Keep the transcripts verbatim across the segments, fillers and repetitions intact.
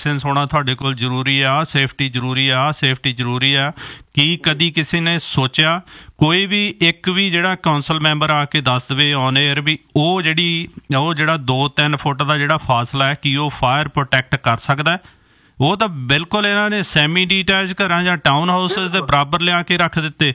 Licence ਹੋਣਾ ਤੁਹਾਡੇ ਕੋਲ ਜ਼ਰੂਰੀ ਆ, ਸੇਫਟੀ ਜ਼ਰੂਰੀ ਆ, ਸੇਫਟੀ ਜ਼ਰੂਰੀ ਆ। ਕੀ ਕਦੀ ਕਿਸੇ ਨੇ ਸੋਚਿਆ ਕੋਈ ਵੀ ਇੱਕ ਵੀ ਜਿਹੜਾ ਕੌਂਸਲ ਮੈਂਬਰ ਆ ਕੇ ਦੱਸ ਦੇਵੇ ਔਨ ਏਅਰ ਵੀ ਉਹ ਜਿਹੜੀ ਉਹ ਜਿਹੜਾ ਦੋ ਤਿੰਨ ਫੁੱਟ ਦਾ ਜਿਹੜਾ ਫਾਸਲਾ ਹੈ ਕੀ ਉਹ ਫਾਇਰ ਪ੍ਰੋਟੈਕਟ ਕਰ ਸਕਦਾ? ਉਹ ਤਾਂ ਬਿਲਕੁਲ ਇਹਨਾਂ ਨੇ ਸੈਮੀ ਡੀਟੈਚ ਘਰਾਂ ਜਾਂ ਟਾਊਨ ਹਾਊਸਿਸ ਦੇ ਬਰਾਬਰ ਲਿਆ ਕੇ ਰੱਖ ਦਿੱਤੇ,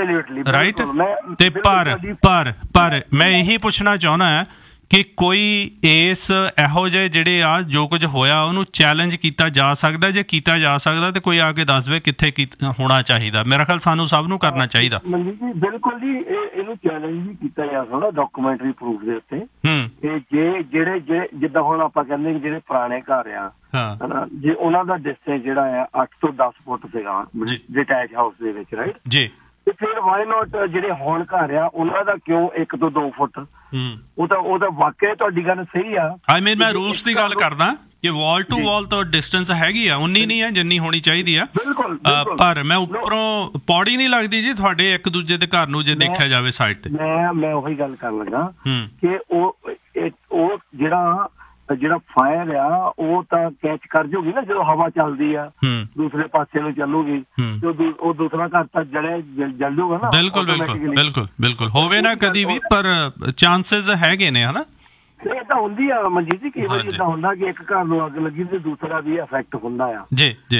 ਰਾਈਟ? ਤੇ ਪਰ ਪਰ ਪਰ ਮੈਂ ਇਹੀ ਪੁੱਛਣਾ ਚਾਹੁੰਦਾ ਕਿ ਕੋਈ ਇਸ ਇਹੋ ਜਿਹੇ ਜਿਹੜੇ ਆ ਜੋ ਕੁਝ ਹੋਇਆ ਉਹਨੂੰ ਚੈਲੰਜ ਕੀਤਾ ਜਾ ਸਕਦਾ? ਜੇ ਕੀਤਾ ਜਾ ਸਕਦਾ ਤੇ ਕੋਈ ਆ ਕੇ ਦੱਸ ਦੇਵੇ ਕਿੱਥੇ ਹੋਣਾ ਚਾਹੀਦਾ। ਮੇਰਾ ਖਿਆਲ ਸਾਨੂੰ ਸਭ ਨੂੰ ਕਰਨਾ ਚਾਹੀਦਾ। ਬਿਲਕੁਲ ਜੀ, ਇਹਨੂੰ ਚੈਲੰਜ ਵੀ ਕੀਤਾ ਜਾ ਸਕਦਾ ਡਾਕੂਮੈਂਟਰੀ ਪ੍ਰੂਫ ਦੇ ਉੱਤੇ। ਤੇ ਜੇ ਜਿਹੜੇ ਜਿੱਦਾਂ ਹੁਣ ਆਪਾਂ ਕਹਿੰਦੇ ਜਿਹੜੇ ਪੁਰਾਣੇ ਘਰ ਆ ਹਨਾ, ਜੇ ਉਹਨਾਂ ਦਾ ਡਿਸਟੈਂਸ ਜਿਹੜਾ ਆ ਅੱਠ ਤੋਂ ਦਸ ਫੁੱਟ ਸੀਗਾ ਡਿਟੈਚ ਹਾਊਸ ਦੇ ਵਿੱਚ, ਰਾਈਟ ਜੀ, ਤੇ ਫਿਰ ਵਾਈ ਨੋਟ ਜਿਹੜੇ ਹੁਣ ਘਰ ਆ ਉਹਨਾਂ ਦਾ ਕਿਉਂ ਇੱਕ ਤੋਂ ਦੋ ਫੁੱਟ? ਉਹ ਤਾਂ ਉਹ ਤਾਂ ਵਾਕਿਆ ਤੁਹਾਡੀ ਗੱਲ ਸਹੀ ਆ। ਆਈ ਮੀਨ ਮੈਂ ਰੂਲਸ ਦੀ ਗੱਲ ਕਰਦਾ ਕਿ ਵਾਲ ਟੂ ਵਾਲ ਤੋਂ ਡਿਸਟੈਂਸ ਹੈਗੀ ਆ, ਉਨੀ ਨਹੀਂ ਹੈ ਜਿੰਨੀ ਹੋਣੀ ਚਾਹੀਦੀ ਆ। ਬਿਲਕੁਲ, ਪਰ ਮੈਂ ਉੱਪਰੋਂ ਪੌੜੀ ਨਹੀਂ ਲੱਗਦੀ ਜੀ ਤੁਹਾਡੇ ਇੱਕ ਦੂਜੇ ਦੇ ਘਰ ਨੂੰ ਜੇ ਦੇਖਿਆ ਜਾਵੇ ਸਾਈਡ ਤੇ। ਮੈਂ ਮੈਂ ਉਹੀ ਗੱਲ ਕਰਨ ਲੱਗਾ ਕਿ ਉਹ ਉਹ ਜਿਹੜਾ ਜਿਹੜਾ ਫਾਇਰ ਆ ਉਹ ਤਾਂ ਕੈਚ ਕਰ ਜੂਗੀ ਨਾ ਜਦੋਂ ਹਵਾ ਚੱਲਦੀ ਆ ਦੂਸਰੇ ਪਾਸੇ ਨੂੰ ਚੱਲੂਗੀ ਤੇ ਉਹ ਦੂਸਰਾ ਘਰ ਤਾਂ ਜੜੇ ਜਲ ਜੂਗਾ ਨਾ। ਬਿਲਕੁਲ ਬਿਲਕੁਲ ਬਿਲਕੁਲ ਬਿਲਕੁਲ ਹੋਵੇ ਨਾ ਕਦੀ ਵੀ, ਪਰ ਚਾਂਸਸ ਹੈਗੇ ਨੇ ਹਨਾ। ਇਹ ਤਾਂ ਹੁੰਦੀ ਆ ਮਨਜੀਤ ਜੀ, ਕਈ ਵਾਰੀ ਏਦਾਂ ਹੁੰਦਾ ਕਿ ਇੱਕ ਘਰ ਨੂੰ ਅੱਗ ਲੱਗੀ ਤੇ ਦੂਸਰਾ ਵੀ ਇਫੈਕਟ ਹੁੰਦਾ ਆ ਜੀ ਜੀ।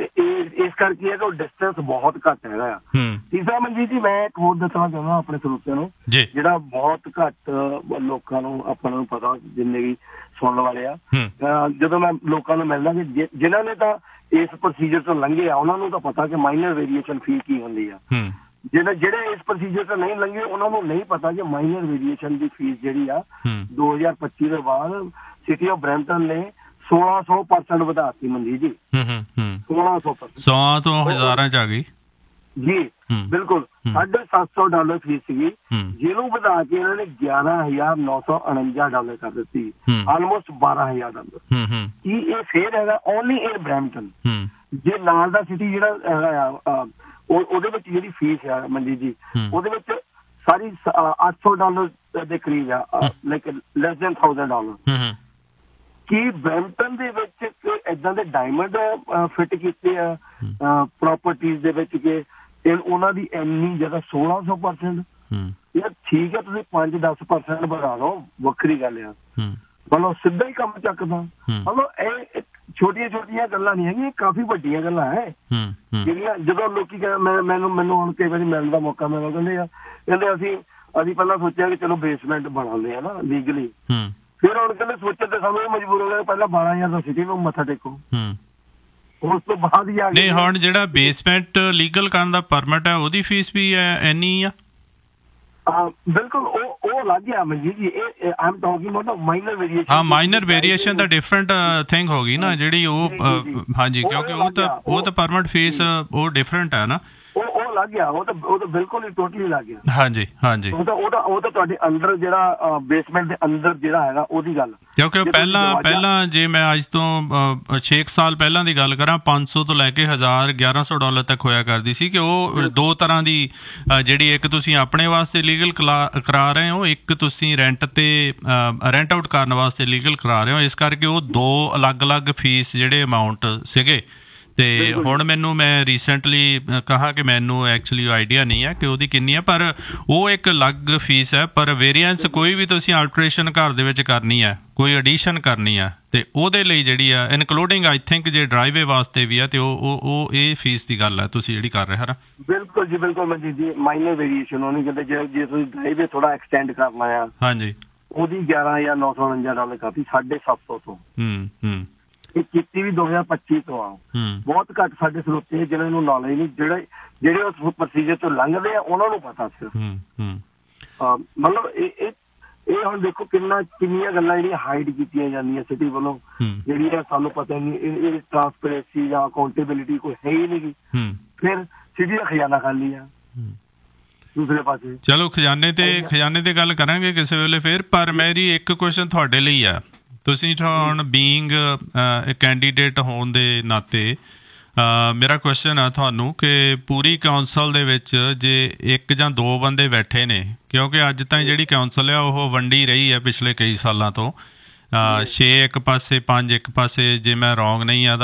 ਇਸ ਕਰਕੇ ਹੈ ਕਿ ਉਹ ਡਿਸਟੈਂਸ ਬਹੁਤ ਘੱਟ ਹੈਗਾ ਆ। ਤੀਸਰਾ ਮਨਜੀਤ ਜੀ ਮੈਂ ਇੱਕ ਹੋਰ ਦੱਸਣਾ ਚਾਹੁੰਦਾ ਆਪਣੇ ਸਰੋਤਿਆਂ ਨੂੰ, ਜਿਹੜਾ ਬਹੁਤ ਘੱਟ ਲੋਕਾਂ ਨੂੰ ਆਪਾਂ ਨੂੰ ਪਤਾ ਜਿੰਨੇ ਵੀ ਸੁਣਨ ਵਾਲੇ ਆ, ਜਦੋਂ ਮੈਂ ਲੋਕਾਂ ਨੂੰ ਮਿਲਦਾ ਕਿ ਜਿਨ੍ਹਾਂ ਨੇ ਤਾਂ ਇਸ ਪ੍ਰੋਸੀਜਰ ਤੋਂ ਲੰਘੇ ਆ ਉਹਨਾਂ ਨੂੰ ਤਾਂ ਪਤਾ ਕਿ ਮਾਈਨਰ ਵੇਰੀਏਸ਼ਨ ਫੀ ਕੀ ਹੁੰਦੀ ਆ। ਜਿਹੜੇ ਜਿਹੜੇ ਇਸ ਪ੍ਰੋਸੀਜਰ ਤੋਂ ਨਹੀਂ ਲੰਘੇ ਉਹਨਾਂ ਨੂੰ ਨਹੀਂ ਪਤਾ ਕਿ ਮਾਈਨਰ ਵੇਰੀਏਸ਼ਨ ਦੀ ਫੀਸ ਜਿਹੜੀ ਆ ਦੋ ਹਜ਼ਾਰ ਪੱਚੀ ਦੇ ਬਾਅਦ ਸਿਟੀ ਆਫ ਬਰੈਂਪਟਨ ਨੇ ਸੋਲਾਂ ਸੌ ਪਰਸੈਂਟ ਵਧਾਤੀ ਮਨਜੀਤ ਜੀ। ਸੋਲਾਂ ਸੌ ਪਰਸੈਂਟ ਸੌ ਤੋਂ ਹਜ਼ਾਰਾਂ ਚ ਆ ਗਈ ਜੀ। ਬਿਲਕੁਲ, ਸਾਢੇ ਸੱਤ ਸੌ ਡਾਲਰ ਫੀਸ ਸੀਗੀ, ਜਿਹਨੂੰ ਵਧਾ ਕੇ ਇਹਨਾਂ ਨੇ ਗਿਆਰਾਂ ਹਜ਼ਾਰ ਨੌ ਸੌ ਉਣੰਜਾ ਡਾਲਰ ਕਰ ਦਿੱਤੀ, ਆਲਮੋਸਟ ਬਾਰਾਂ ਹਜ਼ਾਰ ਡਾਲਰ। ਕੀ ਇਹ ਫੇਰ ਹੈਗਾ ਓਨਲੀ ਇਨ ਬਰੈਂਪਟਨ? ਜੇ ਨਾਲ ਦਾ ਸਿਟੀ ਜਿਹੜਾ ਹੈਗਾ ਆ ਉਹਦੇ ਵਿੱਚ ਜਿਹੜੀ ਫੀਸ ਆ ਮਨਜੀਤ ਜੀ ਉਹਦੇ ਵਿੱਚ ਸਾਰੀ ਅੱਠ ਸੌ ਡਾਲਰ ਦੇ ਕਰੀਬ ਆ, like less than thousand dollar. ਕੀ ਬਰੈਂਪਟਨ ਦੇ ਵਿੱਚ ਏਦਾਂ ਦੇ ਡਾਇਮੰਡ ਫਿੱਟ ਕੀਤੇ ਆ ਪ੍ਰੋਪਰਟੀਜ਼ ਦੇ ਵਿੱਚ ਕਿ ਉਹਨਾਂ ਦੀ ਇੰਨੀ ਜ਼ਿਆਦਾ ਸੋਲਾਂ ਸੌ ਪਰਸੈਂਟ? ਯਾਰ ਠੀਕ ਹੈ, ਤੁਸੀਂ ਪੰਜ ਦਸ ਪਰਸੈਂਟ ਵਧਾ ਲਓ, ਵੱਖਰੀ ਗੱਲ ਆ, ਮਤਲਬ ਸਿੱਧਾ ਹੀ ਕੰਮ ਚੱਕਦਾ। ਮਤਲਬ ਇਹ ਛੋਟੀਆਂ ਛੋਟੀਆਂ ਗੱਲਾਂ ਨਹੀਂ ਹੈਗੀਆਂ, ਕਾਫੀ ਵੱਡੀਆਂ ਗੱਲਾਂ ਹੈ ਜਿਹੜੀਆਂ ਜਦੋਂ ਲੋਕੀ ਮੈਨੂੰ ਮੈਨੂੰ ਹੁਣ ਕਈ ਵਾਰੀ ਮਿਲਣ ਦਾ ਮੌਕਾ ਮਿਲਦਾ ਕਹਿੰਦੇ ਆ ਕਹਿੰਦੇ ਅਸੀਂ ਅਸੀਂ ਪਹਿਲਾਂ ਸੋਚਿਆ ਕਿ ਚਲੋ ਬੇਸਮੈਂਟ ਬਣਾਉਂਦੇ ਆ ਨਾ ਲੀਗਲੀ, ਫਿਰ ਹੁਣ ਕਹਿੰਦੇ ਸੋਚਣ ਤੇ ਸਾਨੂੰ ਮਜਬੂਰ ਹੋ ਗਏ ਪਹਿਲਾਂ ਬਾਰਾਂ ਹਜ਼ਾਰ ਦਾ ਸਿਟੀ ਨੂੰ ਮੱਥਾ ਟੇਕੋ, ਉਸ ਤੋਂ ਬਾਅਦ ਹੀ ਆ ਗਏ। ਹੁਣ ਜਿਹੜਾ ਬੇਸਮੈਂਟ ਲੀਗਲ ਕਰਨ ਦਾ ਪਰਮਿਟ ਹੈ ਉਹਦੀ ਫੀਸ ਵੀ ਇੰਨੀ ਆ? ਬਿਲਕੁਲ, ਉਹ ਉਹ ਅਲੱਗ ਆ ਮਨਜੀਤ ਜੀ। ਇਹ ਆਮ ਟਾਕਿੰਗ ਅਬਾਊਟ ਮਾਈਨਰ ਵੇਰੀਏਸ਼ਨ। ਹਾਂ, ਮਾਈਨਰ ਵੇਰੀਏਸ਼ਨ ਤਾਂ ਡਿਫਰੈਂਟ ਥਿੰਗ ਹੋ ਗਈ ਨਾ ਜਿਹੜੀ ਉਹ, ਹਾਂਜੀ, ਕਿਉਂਕਿ ਉਹ ਤਾਂ ਉਹ ਤਾਂ ਪਰਮਿਟ ਫੀਸ ਉਹ ਡਿਫਰੈਂਟ ਹੈ ਨਾ, ਉਹ ਲੱਗ ਗਿਆ, ਉਹ ਤਾਂ ਉਹ ਤਾਂ ਬਿਲਕੁਲ ਹੀ ਟੋਟਲੀ ਲੱਗ ਗਿਆ। ਹਾਂਜੀ ਹਾਂਜੀ, ਉਹ ਤਾਂ ਉਹ ਤਾਂ ਉਹ ਤਾਂ ਤੁਹਾਡੇ ਅੰਦਰ ਜਿਹੜਾ ਬੇਸਮੈਂਟ ਦੇ ਅੰਦਰ ਜਿਹੜਾ ਹੈਗਾ ਉਹਦੀ ਗੱਲ, ਕਿਉਂਕਿ ਪਹਿਲਾਂ ਪਹਿਲਾਂ ਜੇ ਮੈਂ ਅੱਜ ਤੋਂ ਛੇ ਕੁ ਸਾਲ ਪਹਿਲਾਂ ਦੀ ਗੱਲ ਕਰਾਂ ਪੰਜ ਸੌ ਤੋਂ ਲੈ ਕੇ ਹਜ਼ਾਰ ਗਿਆਰਾਂ ਸੌ ਡਾਲਰ ਤੱਕ ਹੋਇਆ ਕਰਦੀ ਸੀ ਕਿ ਉਹ ਦੋ ਤਰ੍ਹਾਂ ਦੀ ਜਿਹੜੀ ਇੱਕ ਤੁਸੀਂ ਆਪਣੇ ਵਾਸਤੇ ਲੀਗਲ ਕਰਾ ਰਹੇ ਹੋ, ਇੱਕ ਤੁਸੀਂ ਰੈਂਟ ਤੇ ਰੈਂਟ ਆਊਟ ਕਰਨ ਵਾਸਤੇ ਲੀਗਲ ਕਰਾ ਰਹੇ ਹੋ। ਇਸ ਕਰਕੇ ਉਹ ਦੋ ਅਲੱਗ ਅਲੱਗ ਫੀਸ ਜਿਹੜੇ ਅਮਾਊਂਟ ਸੀਗੇ। ਤੇ ਹੁਣ ਮੈਨੂੰ ਮੈਂ ਰੀਸੈਂਟਲੀ ਕਹਾ ਕਿ ਮੈਨੂੰ ਐਕਚੁਅਲੀ ਆਈਡੀਆ ਨਹੀਂ ਹੈ ਕਿ ਉਹਦੀ ਕਿੰਨੀ ਹੈ, ਪਰ ਉਹ ਇੱਕ ਅਲੱਗ ਫੀਸ ਹੈ। ਪਰ ਵੇਰੀਐਂਸ ਕੋਈ ਵੀ ਤੁਸੀਂ ਆਲਟਰੇਸ਼ਨ ਘਰ ਦੇ ਵਿੱਚ ਕਰਨੀ ਹੈ, ਕੋਈ ਐਡੀਸ਼ਨ ਕਰਨੀ ਹੈ, ਤੇ ਉਹਦੇ ਲਈ ਜਿਹੜੀ ਆ ਇਨਕਲੂਡਿੰਗ ਆਈ ਥਿੰਕ ਜੇ ਡਰਾਈਵੇ ਵਾਸਤੇ ਵੀ ਆ, ਤੇ ਉਹ ਉਹ ਇਹ ਫੀਸ ਦੀ ਗੱਲ ਹੈ ਤੁਸੀਂ ਜਿਹੜੀ ਕਰ ਰਹੇ ਹੋ ਨਾ। ਬਿਲਕੁਲ ਜੀ, ਬਿਲਕੁਲ ਮਨਜੀਤ ਜੀ, ਮਾਈਨਰ ਵੇਰੀਏਸ਼ਨ ਉਹ ਨਹੀਂ ਕਹਿੰਦੇ। ਜੇ ਜੇ ਤੁਸੀਂ ਡਰਾਈਵੇ ਥੋੜਾ ਐਕਸਟੈਂਡ ਕਰਨਾ ਆ, ਹਾਂਜੀ, ਉਹਦੀ ਗਿਆਰਾਂ ਹਜ਼ਾਰ ਨੌ ਸੌ ਉਣੰਜਾ ਡਾਲਰ ਕਾਫੀ ਸਾਢੇ ਸੱਤ ਸੌ ਤੋਂ। ਹੂੰ ਹੂੰ ਇਹ ਕੀਤੀ ਵੀ ਦੋ ਹਜ਼ਾਰ ਪੱਚੀ ਤੋਂ ਆ। ਬਹੁਤ ਘੱਟ ਸਾਡੇ ਸਰੋਤੇ ਜਿਹਨਾਂ ਨੂੰ ਨੌਲੇਜ ਨਹੀਂ, ਜਿਹੜੇ ਜਿਹੜੇ ਉਸ ਪ੍ਰੋਸੀਜਰ ਤੋਂ ਲੰਘਦੇ ਆ ਉਹਨਾਂ ਨੂੰ ਪਤਾ ਸਿਰਫ। ਮਤਲਬ ਇਹ ਇਹ ਹੁਣ ਦੇਖੋ ਕਿੰਨਾ ਕਿੰਨੀਆਂ ਗੱਲਾਂ ਜਿਹੜੀਆਂ ਹਾਈਡ ਕੀਤੀਆਂ ਜਾਂਦੀਆਂ ਸਿਟੀ ਵੱਲੋਂ, ਜਿਹੜੀਆਂ ਸਾਨੂੰ ਪਤਾ ਨਹੀਂ, ਇਹ ਟਰਾਂਸਪੇਰੈਂਸੀ ਜਾਂ ਅਕਾਊਂਟੇਬਿਲਿਟੀ ਕੋਈ ਹੈ ਹੀ ਨਹੀਂ। ਫਿਰ ਸਿਟੀ ਦਾ ਖਜ਼ਾਨਾ ਖਾਲੀ ਆ ਦੂਸਰੇ ਪਾਸੇ। ਚਲੋ ਖਜ਼ਾਨੇ ਤੇ ਖਜ਼ਾਨੇ ਤੇ ਗੱਲ ਕਰਾਂਗੇ ਕਿਸੇ ਵੇਲੇ ਫਿਰ, ਪਰ ਮੇਰੀ ਇੱਕ ਕੁਐਸਚਨ ਤੁਹਾਡੇ ਲਈ ਆ। ਤੁਸੀਂ ਹੁਣ ਬੀਇੰਗ ਕੈਂਡੀਡੇਟ ਹੋਣ ਦੇ ਨਾਤੇ ਮੇਰਾ ਕੁਐਸਚਨ ਆ ਤੁਹਾਨੂੰ ਕਿ ਪੂਰੀ ਕਾਉਂਸਲ ਦੇ ਵਿੱਚ ਜੇ ਇੱਕ ਜਾਂ ਦੋ ਬੰਦੇ ਬੈਠੇ ਨੇ, ਕਿਉਂਕਿ ਅੱਜ ਤਾਈਂ ਜਿਹੜੀ ਕਾਉਂਸਲ ਆ ਉਹ ਵੰਡੀ ਰਹੀ ਹੈ ਪਿਛਲੇ ਕਈ ਸਾਲਾਂ ਤੋਂ, ਛੇ ਇੱਕ ਪਾਸੇ ਪੰਜ ਇੱਕ ਪਾਸੇ, ਜੇ ਮੈਂ ਰੋਂਗ ਨਹੀਂ ਆ